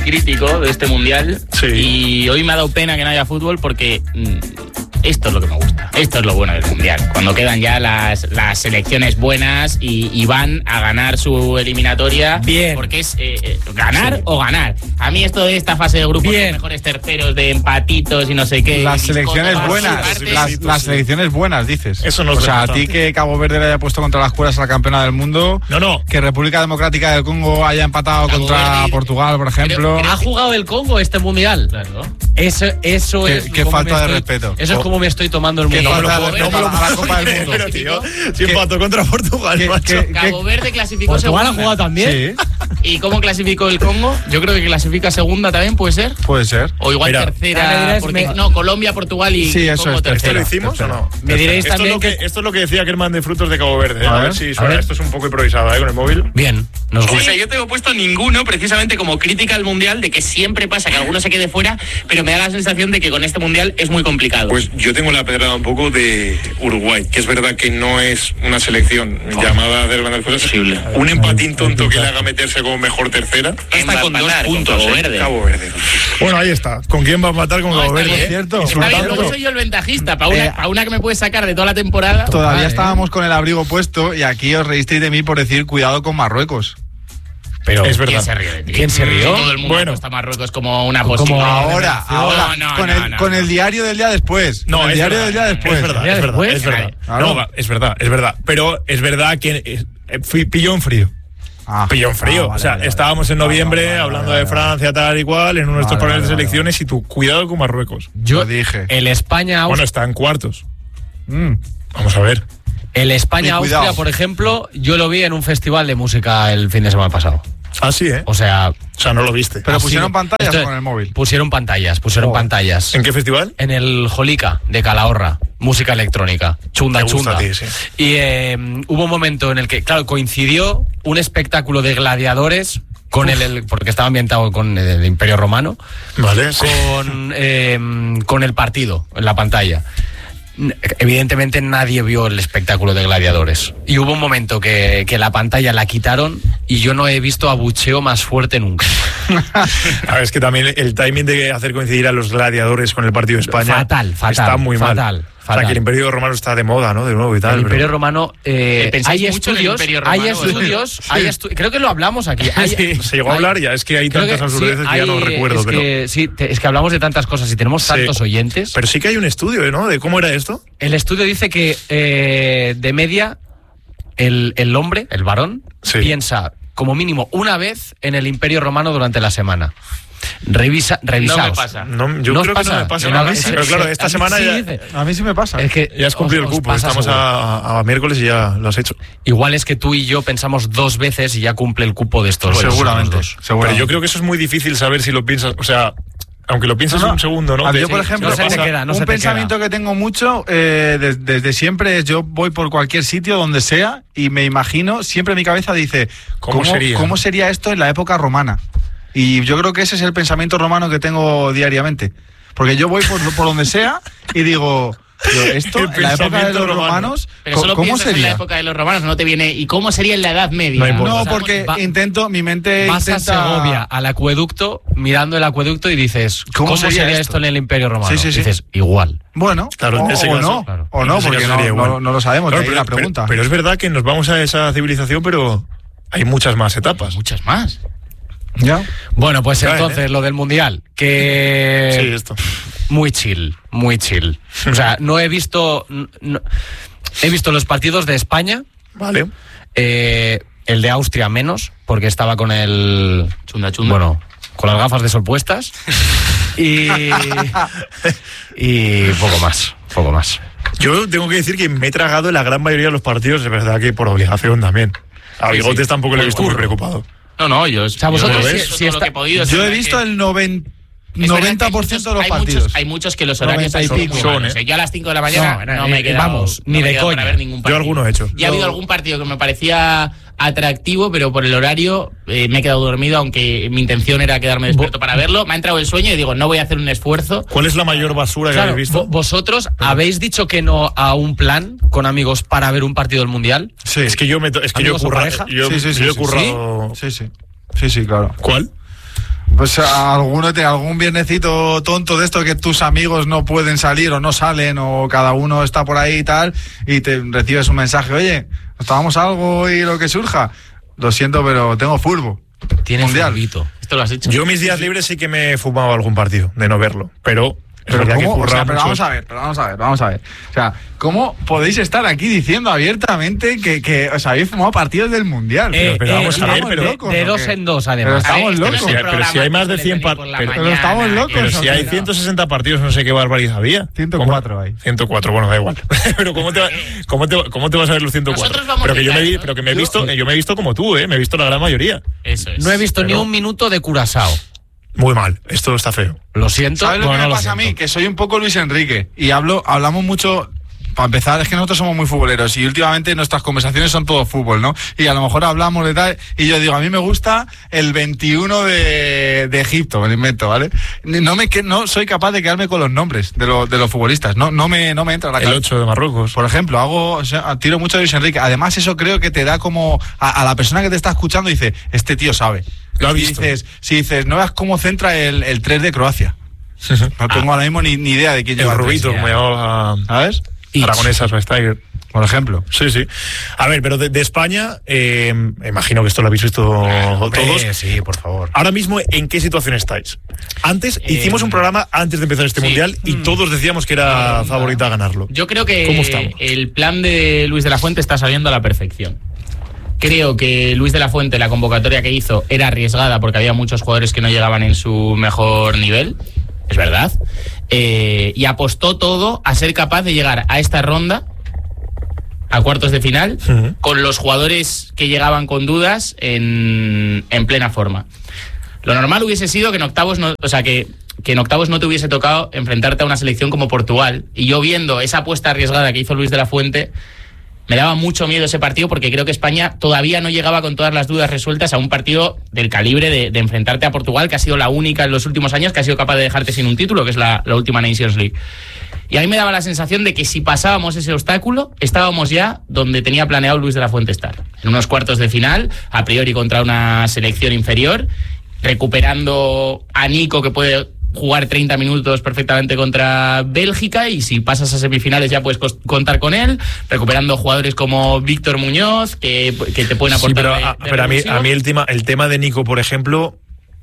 crítico de este mundial. Sí. Y hoy me ha dado pena que no haya fútbol porque esto es lo que me gusta. Esto es lo bueno del mundial. Cuando quedan ya las selecciones buenas y van a ganar su eliminatoria. Bien. Porque es ganar o ganar. A mí esto de esta fase de grupos, los mejores terceros de empatitos y no sé qué. Las selecciones buenas. Las selecciones buenas, dices. Eso no es O sea, a importante. ti que Cabo Verde le haya puesto contra las cuerdas a la campeona del mundo. No. Que República Democrática del Congo haya empatado Cabo contra Verde, Portugal, por ejemplo. ¿Ha jugado el Congo este mundial? Claro. Eso Qué- es. qué como falta me de estoy- respeto. Eso es como me estoy tomando el Qué mundial. falta Cabo de Verde, respeto a la Copa del Mundo. Pero, tío, si empató contra Portugal, macho. Cabo Verde clasificó ¿Portugal ha segunda. jugado también? Sí, ¿Y cómo clasificó el Congo? Yo creo que clasifica segunda también, ¿puede ser? puede ser. O igual Mira, ya me tercera, dirás, porque no, Colombia, Portugal y Sí, eso Congo es, ¿Esto tercera. lo hicimos o no? Me diréis Esto también es lo que decía Kerman de Frutos de Cabo Verde. A A ver, ver si a suena. ver. Esto es un poco improvisado, con el móvil. Bien, nos O gusta. sea, yo tengo puesto ninguno precisamente como crítica al Mundial, de que siempre pasa que alguno se quede fuera, pero me da la sensación de que con este Mundial es muy complicado. Pues yo tengo la pedrada un poco de Uruguay, que es verdad que no es una selección llamada a hacer grandes cosas. Posible. Un empatín tonto que le haga meterse como mejor tercera. Está con 2 puntos, Cabo Verde. Cabo Verde. Bueno, ahí está. ¿Con quién va a matar con No, Cabo está Verde? bien. cierto. Está bien, Insultando. luego soy yo el ventajista, para una que me puede sacar de toda la temporada. Todavía Vale. estábamos con el abrigo puesto y aquí os reísteis de mí por decir cuidado con Marruecos. Pero Es verdad. ¿Quién se ríe de ti? ¿Quién se rió? Todo el mundo Bueno. está Marruecos como una Como posible. Ahora, No, con el diario del día después. No, con el es diario verdad, del día después. Es verdad, ¿Día es verdad, después? es verdad. Claro. No, es verdad. Pero es verdad que pilló en frío. Ah, Pilló en frío. vale, o sea, vale, estábamos en noviembre vale, hablando vale, de Francia, tal y cual, en uno de estos Vale, paneles de vale, selecciones y tú, cuidado con Marruecos. Yo Lo dije. El España Bueno, está en cuartos. Mm. Vamos a ver. el España Y Austria, cuidado. por ejemplo, yo lo vi en un festival de música el fin de semana pasado. Ah, sí, ¿eh? O sea, O sea, no lo viste. Pero así- pusieron pantallas esto- con el móvil. Pusieron pantallas. Oh. pantallas. ¿En qué festival? En el Jolica de Calahorra, música electrónica, chunda Te gusta chunda. a ti, sí. Y hubo un momento en el que, claro, coincidió un espectáculo de gladiadores con porque estaba ambientado con el Imperio Romano, Vale, sí. con el partido en la pantalla. Evidentemente nadie vio el espectáculo de gladiadores. Y hubo un momento que la pantalla la quitaron y yo no he visto abucheo más fuerte nunca. A ver, es que también el timing de hacer coincidir a los gladiadores con el partido de España Fatal. está muy mal. Fatal. O sea, que el Imperio Romano está de moda, ¿no? De nuevo y tal. El pero- Imperio Romano, ¿Pensáis hay mucho en el estudios, Imperio hay Romano? estudios, creo que lo hablamos aquí. Se llegó a hablar ya, es que hay creo tantas sí, absurdeces que ya no recuerdo, es pero... es que hablamos de tantas cosas y tenemos Sí. tantos oyentes. Pero sí que hay un estudio, ¿no? De cómo era esto. El estudio dice que de media el hombre, el varón, Sí. piensa como mínimo una vez en el Imperio Romano durante la semana. Revisaos. No me pasa. No, yo ¿No creo os que no me pasa? pasa. En A la- mí sí, pero claro, a esta mí semana sí, ya, dice. A mí sí me pasa. Es que ya has cumplido el os cupo. pasa Estamos seguro. a miércoles y ya lo has hecho. Igual es que tú y yo pensamos 2 veces y ya cumple el cupo de estos Seguramente. dos. Pero yo creo que eso es muy difícil saber si lo piensas. O sea, aunque lo pienses un segundo, ¿no? A mí, Que- yo, por ejemplo, no se te pasa- queda, no un se te pensamiento queda. que tengo mucho desde siempre es: yo voy por cualquier sitio, donde sea, y me imagino, siempre mi cabeza dice, ¿Cómo sería? ¿cómo sería esto en la época romana? Y yo creo que ese es el pensamiento romano que tengo diariamente. Porque yo voy por donde sea y digo, pero esto El en la época de pensamiento los romano. romanos, Pero solo ¿cómo piensas en la sería? época de los romanos, no te viene. ¿Y cómo sería en la Edad Media? No importa. No, O sea, porque mi mente Vas a intenta... Segovia, al acueducto, mirando el acueducto y dices, ¿Cómo ¿cómo sería sería esto? esto en el Imperio Romano? Sí, sí, sí. Dices, igual. Bueno, Claro, en ese o caso, no, claro. o En no, ese porque caso sería igual. no lo sabemos, Claro, de ahí la pregunta. Pero es verdad que nos vamos a esa civilización, pero hay muchas más etapas. Muchas más. ¿Ya? Bueno, pues Caen, entonces, lo del Mundial, Sí, que esto. muy chill, muy chill. O sea, no he visto... he visto los partidos de España, Vale. el de Austria menos, porque estaba con el... Chunda, chunda. Bueno, con las gafas de sol puestas. Y poco más. Yo tengo que decir que me he tragado en la gran mayoría de los partidos, es verdad que por obligación también. A Bigotes sí. tampoco le he Por visto muy curro. preocupado. No, yo. O sea, vosotros si lo está- que he podido. Yo he es visto verdad el que- 90% es verdad que de los hay partidos. Muchos, hay muchos que los horarios 90 y son pico. muy Son, malos. ¿eh? Yo a las 5 de la mañana no me he quedado. vamos, no ni me he de quedado coña. para ver ningún Yo partido. alguno he hecho. Y ha habido algún partido que me parecía atractivo, pero por el horario me he quedado dormido, aunque mi intención era quedarme despierto para verlo. Me ha entrado el sueño y digo, no voy a hacer un esfuerzo. ¿Cuál es la mayor basura que Claro, habéis visto? vosotros habéis dicho que no a un plan con amigos para ver un partido del Mundial. Sí. Es que yo he ¿Amigos o currado. pareja? Yo Sí, he currado. Sí, claro. ¿Cuál? Pues algún viernesito tonto de esto que tus amigos no pueden salir o no salen o cada uno está por ahí y tal, y te recibes un mensaje, oye, ¿nos tomamos algo y lo que surja? Lo siento, pero tengo furbo. Tienes mundial. furbito. Esto lo has hecho. Yo mis días libres sí que me he fumado algún partido, de no verlo, pero ¿cómo? O sea, pero vamos a ver. O sea, ¿cómo podéis estar aquí diciendo abiertamente que os habéis fumado partidos del Mundial? Pero vamos a ver, estamos pero locos, de ¿o dos qué? en dos, Pero además. estamos locos. Pero si hay más de 100 Pero estamos locos. Pero si hay 160 partidos, no sé qué barbaridad había. 104 hay. 104, bueno, da igual. Pero ¿cómo te vas a ver los 104? Nosotros vamos Pero que yo ricando, me he visto como tú, me he visto la gran mayoría. Eso es. No he visto ni un minuto de Curazao. Muy mal, esto está feo. Lo siento. ¿Sabes lo que Bueno, me lo pasa a mí? siento. Que soy un poco Luis Enrique y hablamos mucho. Para empezar, es que nosotros somos muy futboleros y últimamente nuestras conversaciones son todo fútbol, ¿no? Y a lo mejor hablamos de tal, y yo digo, a mí me gusta el 21 de Egipto, me lo invento, ¿vale? No soy capaz de quedarme con los nombres de los futbolistas, no me entra la El cabeza. 8 de Marruecos. Por ejemplo, tiro mucho de Luis Enrique. Además, eso creo que te da como a la persona que te está escuchando, dice, este tío sabe. Lo ha Y visto. si dices, no veas cómo centra el 3 de Croacia. No tengo ahora mismo ni idea de quién El lleva Rubito, 3. como llamaba ¿Sabes? Aragonesa Schweinsteiger. Por ejemplo. Sí. A ver, pero de España, imagino que esto lo habéis visto todos. Sí, por favor. Ahora mismo, ¿en qué situación estáis? Antes, hicimos un programa antes de empezar este Mundial y todos decíamos que era favorita a ganarlo. Yo creo ¿Cómo estamos? que el plan de Luis de la Fuente está saliendo a la perfección. Creo que Luis de la Fuente, la convocatoria que hizo, era arriesgada porque había muchos jugadores que no llegaban en su mejor nivel, es verdad, y apostó todo a ser capaz de llegar a esta ronda, a cuartos de final, con los jugadores que llegaban con dudas en plena forma. Lo normal hubiese sido que en octavos no, o sea, que en octavos no te hubiese tocado enfrentarte a una selección como Portugal. Y yo viendo esa apuesta arriesgada que hizo Luis de la Fuente, me daba mucho miedo ese partido porque creo que España todavía no llegaba con todas las dudas resueltas a un partido del calibre de enfrentarte a Portugal, que ha sido la única en los últimos años que ha sido capaz de dejarte sin un título, que es la última Nations League. Y a mí me daba la sensación de que si pasábamos ese obstáculo, estábamos ya donde tenía planeado Luis de la Fuente estar. En unos cuartos de final, a priori contra una selección inferior, recuperando a Nico, que puede jugar 30 minutos perfectamente contra Bélgica, y si pasas a semifinales ya puedes contar con él, recuperando jugadores como Víctor Muñoz, que te pueden aportar. Pero a mí el tema de Nico, por ejemplo,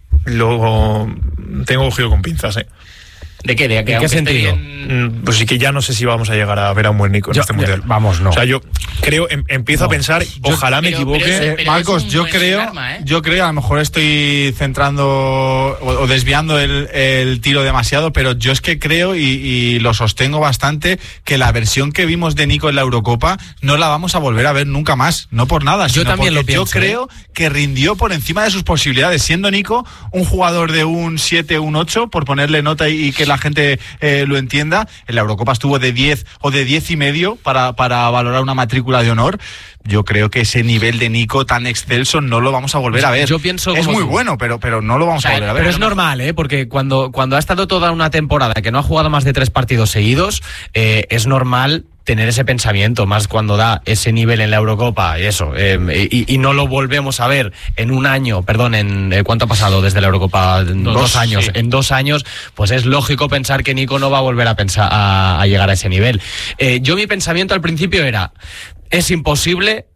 lo tengo cogido con pinzas, ¿De qué? ¿En qué sentido? Pues sí que ya no sé si vamos a llegar a ver a un buen Nico en este Mundial. Vamos, no. O sea, yo creo, empiezo a pensar, ojalá me equivoque. pero Marcos, es un yo buen creo, arma, ¿eh? a lo mejor estoy centrando o desviando el tiro demasiado, pero yo es que creo y lo sostengo bastante que la versión que vimos de Nico en la Eurocopa no la vamos a volver a ver nunca más, no por nada, Yo sino también porque lo pienso, yo creo que rindió por encima de sus posibilidades, siendo Nico un jugador de un 7, un 8, por ponerle nota y que la gente lo entienda. En la Eurocopa estuvo de 10 o de 10,5 para valorar una matrícula de honor. Yo creo que ese nivel de Nico tan excelso no lo vamos a volver a ver. Yo pienso es como muy tú. bueno, pero no lo vamos a volver a ver. Pero es normal, porque cuando ha estado toda una temporada que no ha jugado más de 3 partidos seguidos, es normal tener ese pensamiento, más cuando da ese nivel en la Eurocopa y eso, y no lo volvemos a ver en un año, ¿cuánto ha pasado desde la Eurocopa? 2 años. Sí. En 2 años, pues es lógico pensar que Nico no va a volver a llegar a ese nivel. Yo mi pensamiento al principio era, es imposible,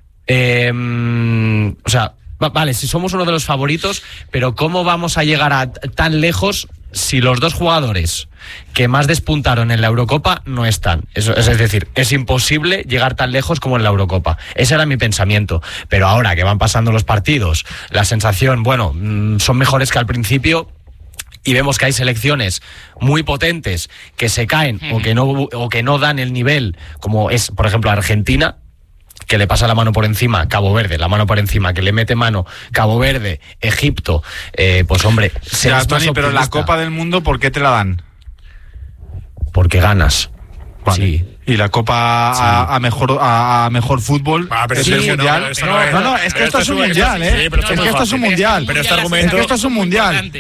o sea, vale, si somos uno de los favoritos, pero ¿cómo vamos a llegar a tan lejos si los dos jugadores que más despuntaron en la Eurocopa no están? Es decir, es imposible llegar tan lejos como en la Eurocopa. Ese era mi pensamiento. Pero ahora que van pasando los partidos, la sensación, bueno, son mejores que al principio, y vemos que hay selecciones muy potentes que se caen o que no dan el nivel, como es, por ejemplo, Argentina, que le pasa la mano por encima, Cabo Verde, la mano por encima, que le mete mano, Cabo Verde, Egipto, pues hombre, Ya, Tony, pero la Copa del Mundo, ¿por qué te la dan? porque ganas. Vale. Sí. Y la Copa a mejor fútbol pero es el Sergio, mundial. No, es que esto es un mundial, ¿eh? Sí, pero es que esto es un mundial. Pero este argumento... Es que esto es un mundial.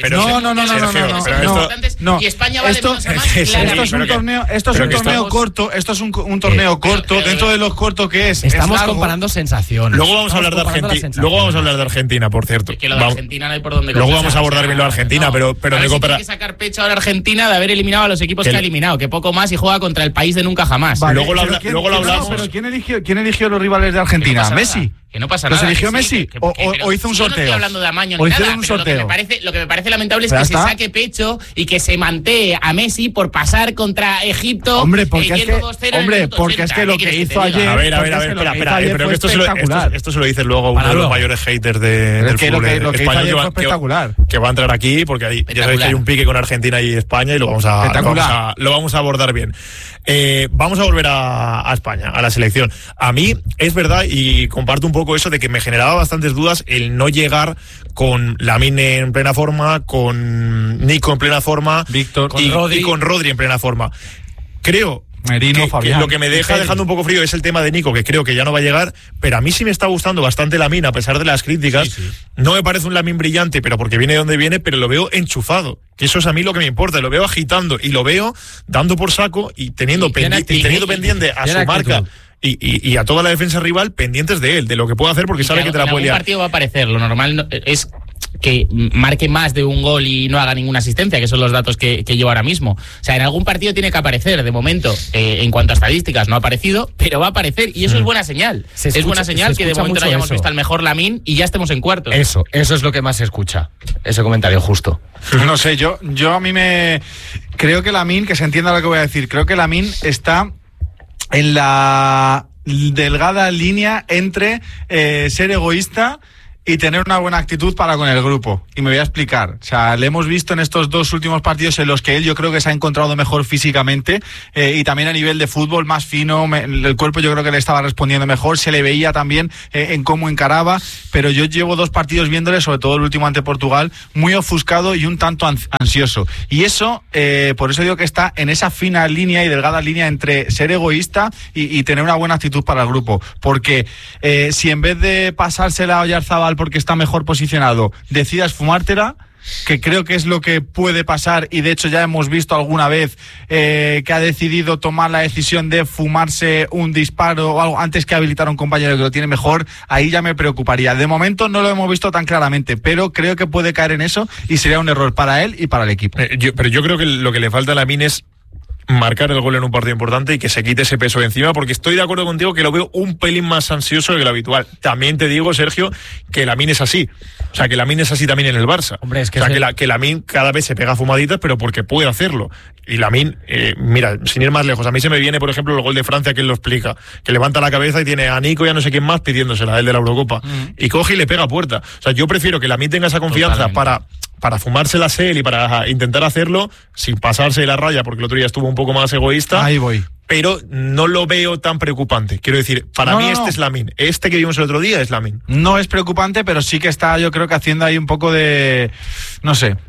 No. Y España vale menos a más. Esto es un torneo corto. Esto es un torneo corto. Dentro de los cortos que es. Estamos comparando sensaciones. Luego vamos a hablar de Argentina. Luego vamos a hablar de Argentina, por cierto. Que lo de Argentina no hay por dónde. Luego vamos a abordar bien lo de Argentina, pero me compara. Hay que sacar pecho ahora a Argentina de haber eliminado a los equipos que ha eliminado, que poco más y juega contra el país de nunca jamás. Vale, luego lo hablamos. Pero ¿quién eligió los rivales de Argentina? ¿Messi? Que no pasa nada. ¿Los eligió sí, Messi? ¿O hizo un sorteo? No estoy hablando de amaño ni nada. Hicieron un sorteo. Lo que me parece lamentable es que se saque pecho y que se mantee a Messi por pasar contra Egipto. Hombre, porque es que lo que hizo ayer. A ver, espera. Pero que esto se lo dice luego uno de los mayores haters del fútbol español espectacular. Que va a entrar aquí porque ahí ya sabéis que hay un pique con Argentina y España y lo vamos a abordar bien. Vamos a volver a España, a la selección. A mí es verdad y comparto un poco eso de que me generaba bastantes dudas el no llegar con Lamine en plena forma, con Nico en plena forma, Víctor y con Rodri en plena forma. Creo Merino, que lo que me dejando un poco frío es el tema de Nico, que creo que ya no va a llegar, pero a mí sí me está gustando bastante Lamine, a pesar de las críticas. Sí. No me parece un Lamine brillante, pero porque viene de donde viene, pero lo veo enchufado, que eso es a mí lo que me importa, lo veo agitando y lo veo dando por saco y teniendo pendiente a su marca y a toda la defensa rival pendientes de él, de lo que puede hacer, porque sabe que te la puede liar. En algún partido va a aparecer, lo normal es que marque más de un gol y no haga ninguna asistencia, que son los datos que llevo ahora mismo. O sea, en algún partido tiene que aparecer. De momento, en cuanto a estadísticas, no ha aparecido, pero va a aparecer y eso es buena señal. Es buena señal que de momento no hayamos visto al mejor Lamine y ya estemos en cuartos. Eso es lo que más se escucha, ese comentario justo. No sé, yo a mí me... Creo que Lamine, que se entienda lo que voy a decir, creo que Lamine está en la delgada línea entre ser egoísta y tener una buena actitud para con el grupo. Y me voy a explicar. O sea, le hemos visto en estos dos últimos partidos en los que él yo creo que se ha encontrado mejor físicamente y también a nivel de fútbol más fino. El cuerpo yo creo que le estaba respondiendo mejor. Se le veía también en cómo encaraba. Pero yo llevo 2 partidos viéndole, sobre todo el último ante Portugal, muy ofuscado y un tanto ansioso. Y eso, por eso digo que está en esa fina línea y delgada línea entre ser egoísta y tener una buena actitud para el grupo. Porque si en vez de pasársela a Oyarzabal porque está mejor posicionado, decidas fumártela, que creo que es lo que puede pasar, y de hecho ya hemos visto alguna vez que ha decidido tomar la decisión de fumarse un disparo o algo antes que habilitar a un compañero que lo tiene mejor, ahí ya me preocuparía. De momento no lo hemos visto tan claramente, pero creo que puede caer en eso y sería un error para él y para el equipo. Pero yo creo que lo que le falta a Lamine es marcar el gol en un partido importante y que se quite ese peso de encima, porque estoy de acuerdo contigo que lo veo un pelín más ansioso que lo habitual. También te digo, Sergio, que Lamine es así. O sea, que Lamine es así también en el Barça. Hombre, es que que Lamine cada vez se pega fumaditas, pero porque puede hacerlo. Y Lamine, mira, sin ir más lejos, a mí se me viene, por ejemplo, el gol de Francia, que él lo explica, que levanta la cabeza y tiene a Nico y a no sé quién más pidiéndosela, el de la Eurocopa, y coge y le pega a puerta. O sea, yo prefiero que Lamine tenga esa confianza para fumárselas él y para intentar hacerlo sin pasarse de la raya, porque el otro día estuvo un poco más egoísta. Ahí voy. Pero no lo veo tan preocupante. Quiero decir, para mí este es Lamine. Este que vimos el otro día es Lamine. No es preocupante, pero sí que está, yo creo que haciendo ahí un poco de, no sé,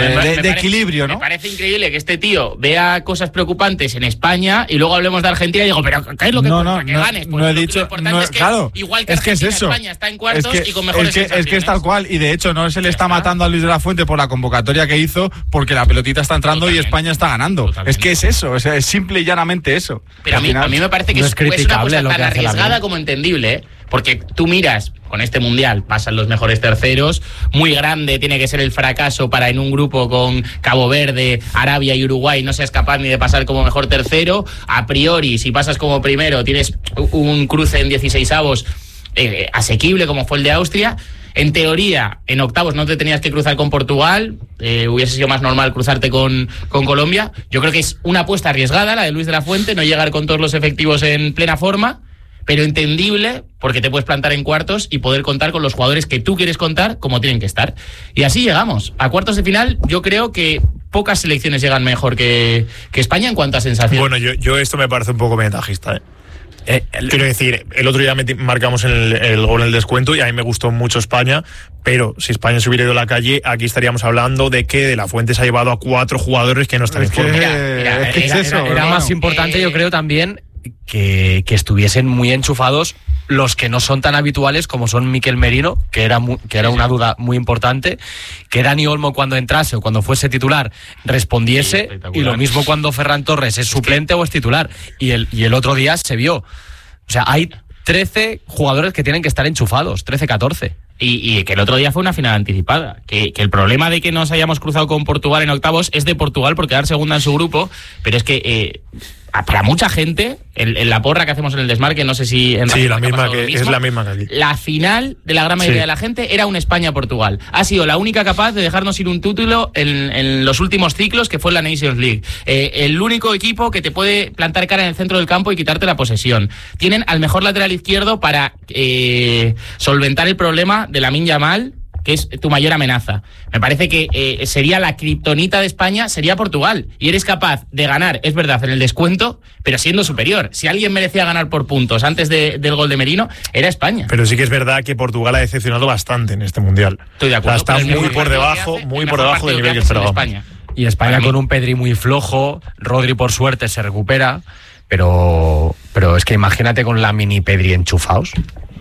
de equilibrio, ¿no? Me parece increíble que este tío vea cosas preocupantes en España y luego hablemos de Argentina y digo, pero ¿qué es lo que ganes? No he dicho, claro, igual que es que es eso. España está en cuartos y con mejores es que es tal cual, y de hecho no se le está matando a Luis de la Fuente por la convocatoria que hizo, porque la pelotita está entrando y España está ganando. Totalmente. Es que es eso, es simple y llanamente eso. Pero a mí me parece que es una cosa tan arriesgada como entendible, ¿eh? Porque tú miras, con este mundial pasan los mejores terceros, muy grande tiene que ser el fracaso para en un grupo con Cabo Verde, Arabia y Uruguay no seas capaz ni de pasar como mejor tercero. A priori, si pasas como primero, tienes un cruce en 16avos asequible como fue el de Austria. En teoría, en octavos no te tenías que cruzar con Portugal, hubiese sido más normal cruzarte con Colombia. Yo creo que es una apuesta arriesgada la de Luis de la Fuente, no llegar con todos los efectivos en plena forma, pero entendible, porque te puedes plantar en cuartos y poder contar con los jugadores que tú quieres contar como tienen que estar. Y así llegamos. A cuartos de final, yo creo que pocas selecciones llegan mejor que España en cuanto a sensación. Bueno, yo esto me parece un poco ventajista, ¿eh? Quiero decir, el otro día marcamos el gol en el descuento y a mí me gustó mucho España, pero si España se hubiera ido a la calle, aquí estaríamos hablando de que De la Fuente se ha llevado a 4 jugadores que no están en forma. Era más importante, yo creo, también que estuviesen muy enchufados los que no son tan habituales, como son Mikel Merino, que era una duda muy importante, que Dani Olmo cuando entrase o cuando fuese titular respondiese, y lo mismo cuando Ferran Torres es suplente o es titular, y el otro día se vio. O sea, hay 13 jugadores que tienen que estar enchufados, 13, 14. Y que el otro día fue una final anticipada. Que el problema de que nos hayamos cruzado con Portugal en octavos es de Portugal por quedar segunda en su grupo, pero es que para mucha gente, en la porra que hacemos en el desmarque, no sé si... Sí, la misma que es la misma que aquí. La final de la gran mayoría de la gente era un España-Portugal. Ha sido la única capaz de dejarnos ir un título en los últimos ciclos, que fue la Nations League. El único equipo que te puede plantar cara en el centro del campo y quitarte la posesión. Tienen al mejor lateral izquierdo para solventar el problema de Lamine Yamal, que es tu mayor amenaza. Me parece que sería la kriptonita de España, sería Portugal. Y eres capaz de ganar, es verdad, en el descuento, pero siendo superior. Si alguien merecía ganar por puntos antes del gol de Merino, era España. Pero sí que es verdad que Portugal ha decepcionado bastante en este Mundial. Estoy de acuerdo. O sea, está muy por debajo del nivel que esperábamos. Y España con un Pedri muy flojo, Rodri por suerte se recupera, pero es que imagínate con la mini Pedri enchufados.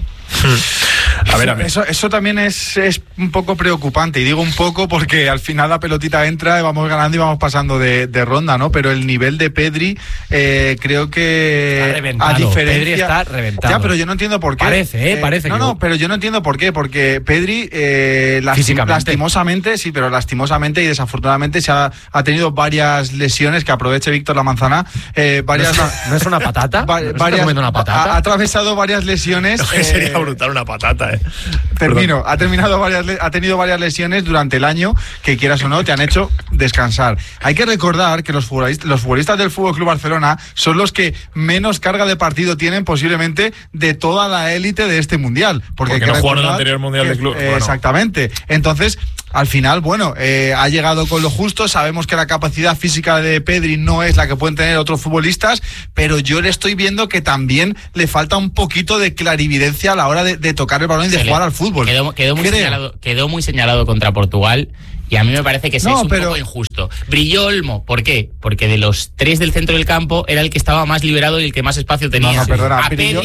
A ver. Eso también es un poco preocupante, y digo un poco porque al final la pelotita entra y vamos ganando y vamos pasando de ronda, ¿no? Pero el nivel de Pedri creo que está reventado. A diferencia, Pedri está reventado. Ya, pero yo no entiendo por qué. Parece. No, pero yo no entiendo por qué, porque Pedri lastimosamente y desafortunadamente ha tenido varias lesiones, que aproveche Víctor La Manzana, ¿No es una patata? Comiendo una patata. Ha atravesado varias lesiones. Sería brutal una patata, Termino. Ha tenido varias lesiones durante el año que, quieras o no, te han hecho descansar. Hay que recordar que los futbolistas del Fútbol Club Barcelona son los que menos carga de partido tienen posiblemente de toda la élite de este mundial. Porque no jugaron el anterior mundial de club. Exactamente. Entonces, al final, ha llegado con lo justo. Sabemos que la capacidad física de Pedri no es la que pueden tener otros futbolistas, pero yo le estoy viendo que también le falta un poquito de clarividencia a la hora de tocar el balón y de jugar al fútbol. Quedó muy señalado contra Portugal. Y a mí me parece que es un poco injusto. Brilló Olmo. ¿Por qué? Porque de los 3 del centro del campo era el que estaba más liberado y el que más espacio tenía. No, perdona.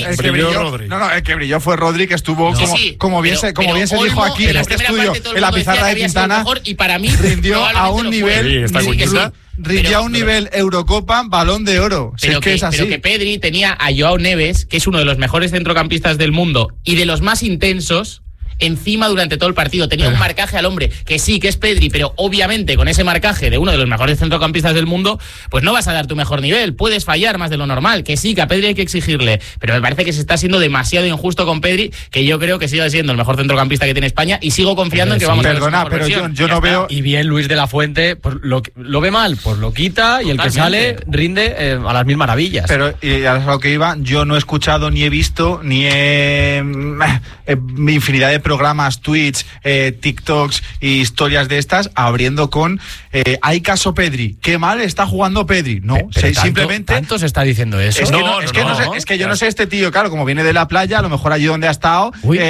El que brilló fue Rodri, que estuvo como bien se dijo aquí en este estudio, en la pizarra de Quintana. Y para mí rindió a un nivel... Rindió a un nivel Eurocopa, Balón de Oro. Pero que Pedri tenía a Joao Neves, que es uno de los mejores centrocampistas del mundo y de los más intensos, encima durante todo el partido. Tenía un marcaje al hombre, que sí, que es Pedri, pero obviamente con ese marcaje de uno de los mejores centrocampistas del mundo, pues no vas a dar tu mejor nivel, puedes fallar más de lo normal, que sí, que a Pedri hay que exigirle, pero me parece que se está siendo demasiado injusto con Pedri, que yo creo que sigue siendo el mejor centrocampista que tiene España, y sigo confiando en que vamos a ver su mejor versión. Yo no veo... Y bien Luis de la Fuente, pues lo ve mal, pues lo quita, y el que sale rinde a las mil maravillas. Pero, y a lo que iba, yo no he escuchado, ni he visto, ni infinidad de programas, tweets, TikToks y historias de estas abriendo con hay caso Pedri, qué mal está jugando Pedri. No, simplemente ¿tanto se está diciendo eso? Es que yo no sé este tío, claro, como viene de la playa, a lo mejor allí donde ha estado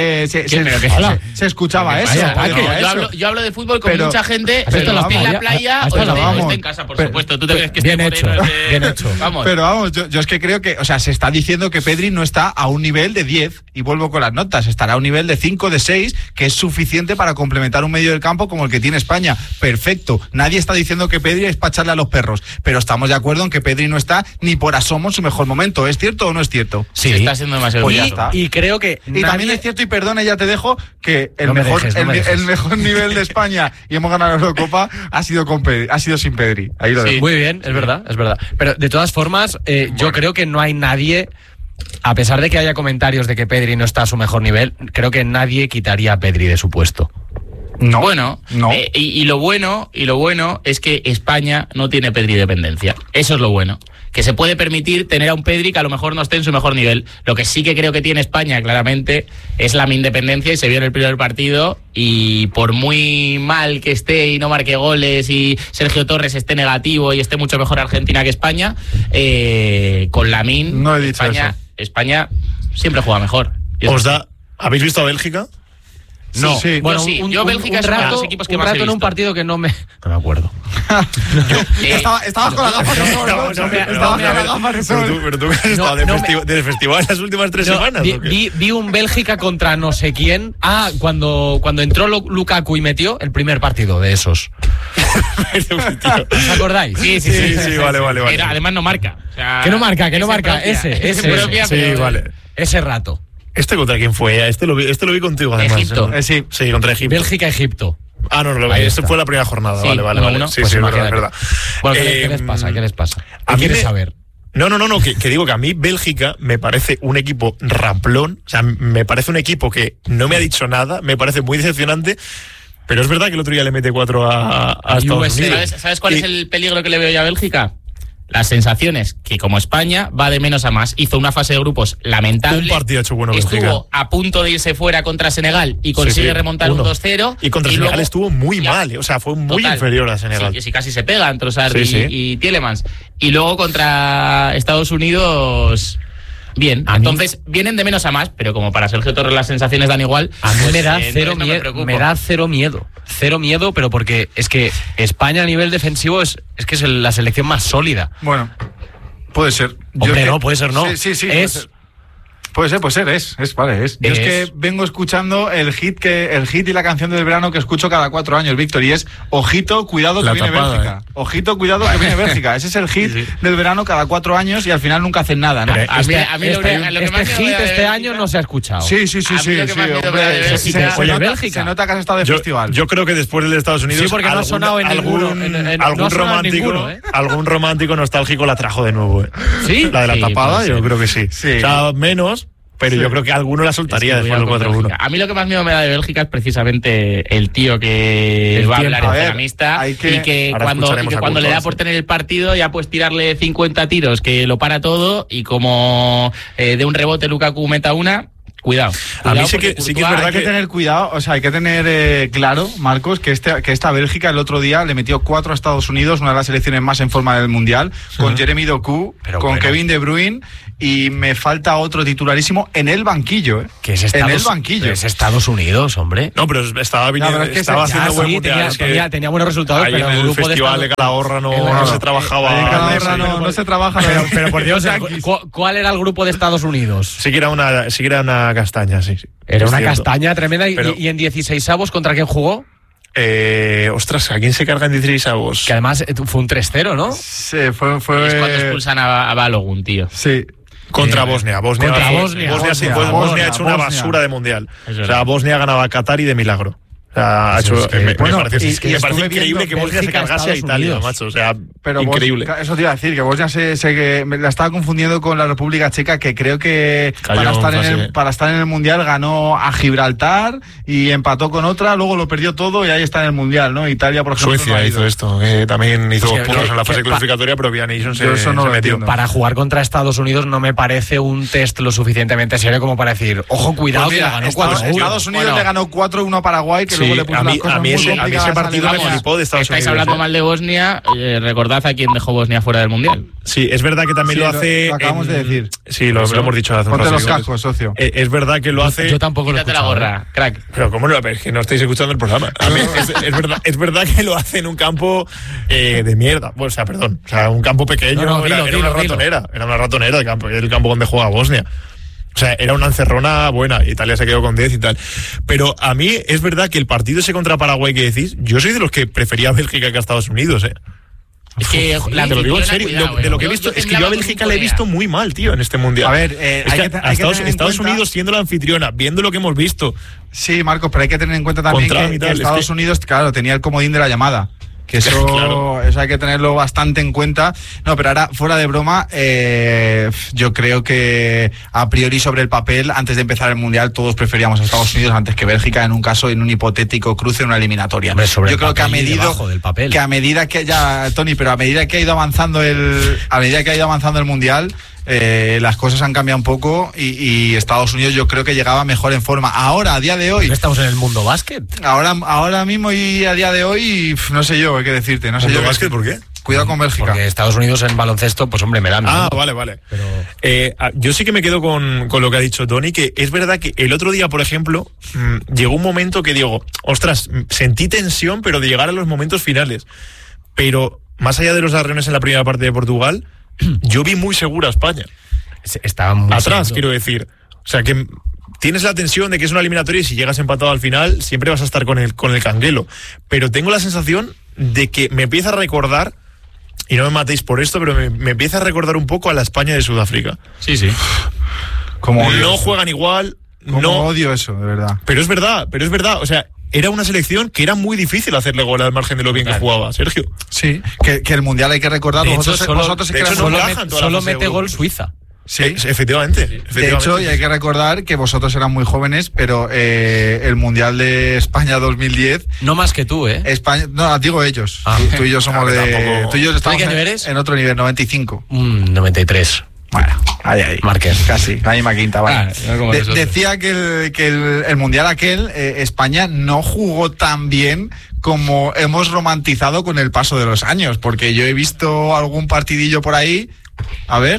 se escuchaba eso. Yo hablo de fútbol con mucha gente en la playa o en casa, por supuesto. ¿Tú te crees que bien hecho? Pero vamos, yo es que creo que, o sea, se está diciendo que Pedri no está a un nivel de 10, y vuelvo con las notas, estará a un nivel de 5, de 6, que es suficiente para complementar un medio del campo como el que tiene España. Perfecto. Nadie está diciendo que Pedri es para echarle a los perros, pero estamos de acuerdo en que Pedri no está ni por asomo en su mejor momento. ¿Es cierto o no es cierto? Sí, está siendo demasiado bien. Y creo que también es cierto, y perdona, ya te dejo, que el mejor nivel de España y hemos ganado la Eurocopa ha sido sin Pedri. Ahí lo dejo. Muy bien, es verdad. Pero de todas formas, yo creo que no hay nadie, a pesar de que haya comentarios de que Pedri no está a su mejor nivel, creo que nadie quitaría a Pedri de su puesto. No. Bueno, no. Y lo bueno es que España no tiene Pedri dependencia. Eso es lo bueno. Que se puede permitir tener a un Pedri que a lo mejor no esté en su mejor nivel. Lo que sí que creo que tiene España, claramente, es la independencia, y se vio en el primer partido, y por muy mal que esté y no marque goles y Sergio Torres esté negativo y esté mucho mejor Argentina que España, con Lamine, no he dicho España siempre juega mejor. ¿Habéis visto a Bélgica? No, Sí, bueno, yo sí. un, Yo un- Bélgica un es uno de rato, los equipos que un más he rato en un visto. partido que no me acuerdo. Estabas con la gafa de sol, ¿no? Estabas con la gafa de sol. Pero tú que has estado de festival las últimas 3 semanas. ¿o qué? Vi un Bélgica contra no sé quién. Cuando entró Lukaku y metió el primer partido de esos. ¿Os acordáis? Sí, vale. Pero además no marca. O sea, Que no marca. propia, Ese. Sí, vale. Ese rato. ¿Este contra quién fue? Este lo vi contigo, además. Egipto. Sí, contra Egipto. Bélgica-Egipto. No lo vi. Ahí Este está. fue la primera jornada. Sí, Vale. 1-1. Sí, Pues es imagínate. verdad. Bueno, ¿qué les pasa? ¿Qué A mí quieres me- saber? No, que digo que a mí Bélgica me parece un equipo ramplón, o sea, me parece un equipo que no me ha dicho nada, me parece muy decepcionante, pero es verdad que el otro día le mete 4 a Estados USA. Unidos. ¿Sabes cuál Y- es el peligro que le veo yo a Bélgica? Las sensaciones que como España va de menos a más. Hizo una fase de grupos lamentable. Un partido ha hecho bueno Estuvo Bélgica. a punto de irse fuera contra Senegal y consigue Sí, remontar un 2-0. Y contra Senegal luego- estuvo muy Ya. mal, o sea, fue muy Total. inferior a Senegal. Sí, casi se pegan Trossard Sí, sí. y Tielemans. Y luego contra Estados Unidos, bien. A mí- Entonces, vienen de menos a más, pero como para Sergio Torres las sensaciones dan igual. A mí pues, me da entonces cero no me miedo. preocupo. Me da cero miedo. Cero miedo, pero porque es que España a nivel defensivo es que es la selección más sólida. Bueno, puede ser. Hombre, no, puede ser no. Sí. Es- Puede ser, vale, es. Yo es que vengo escuchando el hit y la canción del verano que escucho cada 4 años, Víctor, y es ojito, cuidado que La viene tapada, Bélgica. Ojito, cuidado que viene Bélgica. Ese es el hit del verano cada 4 años y al final nunca hacen nada, ¿no? A mí lo que más me hit da de este Bélgica- año no se ha escuchado. Sí, A mí lo que más miedo me da de Bélgica- Bélgica. Se nota que has estado de festival. Yo creo que después del de Estados Unidos Sí, porque no ha sonado en ninguno, no algún ha sonado en romántico, ninguno, ¿eh? algún romántico nostálgico la trajo de nuevo. ¿Sí? La de la Sí, tapada, puede yo ser. creo que sí. Sí. O sea, menos, pero yo creo que alguno la soltaría Es que después del cuidado con 4-1. Bélgica. A mí lo que más miedo me da de Bélgica es precisamente el tío que El va a tiempo. hablar A en ver, ceramista hay que- y que ahora cuando escucharemos a le da Courtois, por sí. tener el partido ya pues tirarle 50 tiros que lo para todo y como de un rebote Lukaku meta una, cuidado. A mí sí porque que es Courtois- verdad Hay que tener cuidado, o sea, hay que tener claro, Marcos, que esta Bélgica el otro día le metió 4 a Estados Unidos, una de las selecciones más en forma del Mundial, con Jeremy Doku, Pero con bueno. Kevin De Bruyne, y me falta otro titularísimo en el banquillo, ¿eh? Que es en el banquillo. Es Estados Unidos, hombre. No, pero estaba viniendo, pero es que estaba ya, haciendo sí, buen mundial. es que tenía buenos resultados, ahí pero en el grupo de festival de Estados- Calahorra no No, se trabajaba. Ahí en Calahorra eso, no se trabaja. Pero por Dios, Yankees. ¿cuál era el grupo de Estados Unidos? Sí que era una castaña, sí. Era Es una cierto. castaña tremenda. Pero- Y en 16avos, ¿contra quién jugó? Ostras, ¿a quién se carga en 16 avos? Que además fue un 3-0, ¿no? Sí, fue Es cuando expulsan a Balogun, tío. Sí. Contra Bosnia. Contra Bosnia. Bosnia ha hecho una Bosnia. basura de mundial. Es O verdad. sea, Bosnia ganaba a Qatar y de milagro. O sea, ha Eso hecho, es que- me bueno, parece, y- es que y me parece estuve increíble viendo que Bosnia se Bélgica, cargase a Estados Italia, Unidos. macho. O sea, Pero increíble. Eso te iba a decir, que Bosnia que la estaba confundiendo con la República Checa, que creo que Cayó para estar, en en fase. para estar en el Mundial ganó a Gibraltar y empató con otra, luego lo perdió todo y ahí está en el Mundial, ¿no? Italia, por ejemplo, no Suecia ha ido. hizo esto, que también hizo Es que- dos puntos en la fase que- clasificatoria, pero Via Nation se Yo eso no se lo metió. entiendo. Para jugar contra Estados Unidos no me parece un test lo suficientemente serio como para decir, ojo, cuidado, Pues que mira, la ganó Estados 4-1. Unidos Bueno. le ganó 4-1 a Paraguay, que Sí, luego le puso a mí- las cosas a mí muy ese- a mí ese complicadas a partido me Alemania. flipó de Estados Estáis Unidos. hablando mal de Bosnia, recordad a quién dejó Bosnia fuera del Mundial. Sí, es verdad que también Sí, lo lo- hace. lo acabamos de decir. Sí, lo hemos dicho hace un Ponte rato. los cascos, socio. Es verdad que lo hace. Yo tampoco lo he Quítate la escuchado, gorra, crack. Pero ¿cómo no? Es que no estáis escuchando el programa. A mí es verdad que lo hace en un campo de mierda. Bueno, o sea, perdón. O sea, un campo pequeño. No, no, era dilo, una dilo. ratonera. Era una ratonera el campo donde juega Bosnia. O sea, era una encerrona buena. Italia se quedó con 10 y tal. Pero a mí es verdad que el partido ese contra Paraguay que decís, yo soy de los que prefería a Bélgica que a Estados Unidos, Es que la Te lo digo en anfitriona, serio. cuidado, De lo que he visto, es que yo a temblaba con Bélgica le he Corea. visto muy mal, tío, en este mundial. A ver, Es hay que que a Estados, tener en Estados cuenta- Unidos siendo la anfitriona, viendo lo que hemos visto. Sí, Marcos, pero hay que tener en cuenta también Contra que y tal, es Estados que- Unidos, claro, tenía el comodín de la llamada. Que eso, Claro. eso hay que tenerlo bastante en cuenta. No, pero ahora, fuera de broma, yo creo que a priori sobre el papel, antes de empezar el Mundial, todos preferíamos a Estados Unidos antes que Bélgica en un caso, en un hipotético cruce en una eliminatoria. Hombre, sobre Yo el creo que papel y debajo del papel. que a medida que ya, Tony, pero a medida que ha ido avanzando el Mundial, las cosas han cambiado un poco y Estados Unidos yo creo que llegaba mejor en forma. Ahora, a día de hoy, ¿No estamos en el mundo básquet? ahora mismo y a día de hoy, no sé yo qué decirte, no sé ¿Mundo yo. básquet por qué? Cuidado con Bélgica. Porque Estados Unidos en baloncesto, pues hombre, me dan. Ah, ¿no? vale. Yo sí que me quedo con lo que ha dicho Tony, que es verdad que el otro día, por ejemplo, llegó un momento que digo, ostras, sentí tensión, pero de llegar a los momentos finales. Pero más allá de los arreones en la primera parte de Portugal, yo vi muy segura a España. Estaba muy atrás, seguro. quiero decir. O sea, que tienes la tensión de que es una eliminatoria y si llegas empatado al final, siempre vas a estar con el canguelo. Pero tengo la sensación de que me empieza a recordar, y no me matéis por esto, pero me empieza a recordar un poco a la España de Sudáfrica. Sí. No juegan igual, no odio eso, de verdad. Pero es verdad. O sea, era una selección que era muy difícil hacerle gol al margen de lo bien que jugaba, Sergio. Sí, que el Mundial hay que recordar. De hecho, vosotros solo mete gol Suiza. Sí, efectivamente. De hecho, y hay que recordar que vosotros eran muy jóvenes, pero el Mundial de España 2010... No más que tú, ¿eh? España, no, digo ellos. Tú y yo somos tampoco. Tú y yo estamos ¿De qué nivel eres? en otro nivel, 95. 93. Bueno, ahí. Márquez. Casi, la misma quinta, vale. no como nosotros. Decía que el Mundial aquel, España no jugó tan bien como hemos romantizado con el paso de los años, porque yo he visto algún partidillo por ahí. A ver.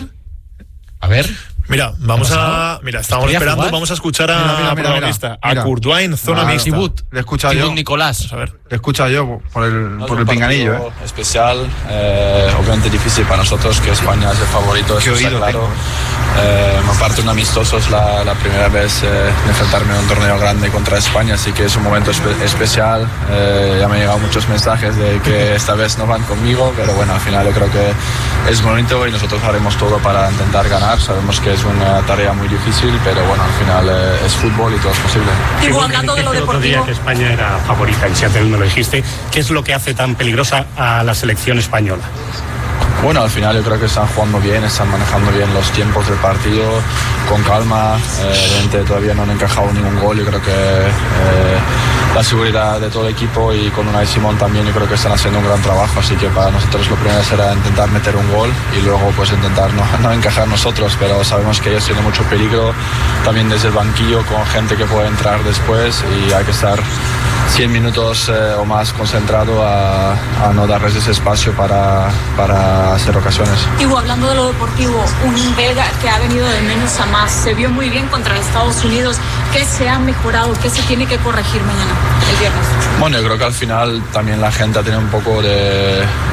Mira, estamos esperando, jugar? vamos a escuchar a protagonista, a Courtois en zona mixta. Le he escuchado yo. Nicolás. A ver. Le he escuchado yo por el pinganillo. Especial, obviamente difícil para nosotros, que España es el favorito, eso está claro. Aparte un amistoso es la primera vez de enfrentarme a un torneo grande contra España, así que es un momento especial. Ya me han llegado muchos mensajes de que esta vez no van conmigo, pero bueno, al final yo creo que es bonito y nosotros haremos todo para intentar ganar. Sabemos que es una tarea muy difícil, pero bueno, al final es fútbol y todo es posible. Digo, hablando de lo el otro día deportivo, que España era favorita en Seattle, no lo dijiste. ¿Qué es lo que hace tan peligrosa a la selección española? Bueno, al final yo creo que están jugando bien, están manejando bien los tiempos del partido, con calma. Evidentemente todavía no han encajado ningún gol. Yo creo que la seguridad de todo el equipo y con Unai Simón también yo creo que están haciendo un gran trabajo. Así que para nosotros lo primero será intentar meter un gol y luego pues intentar no encajar nosotros, pero sabemos que ellos tienen mucho peligro también desde el banquillo con gente que puede entrar después y hay que estar 100 minutos o más concentrado a no darles ese espacio para hacer ocasiones. digo, hablando de lo deportivo, un belga que ha venido de menos a más, se vio muy bien contra Estados Unidos. ¿Qué se ha mejorado? ¿Qué se tiene que corregir mañana, el viernes? Bueno, yo creo que al final también la gente ha tenido un poco de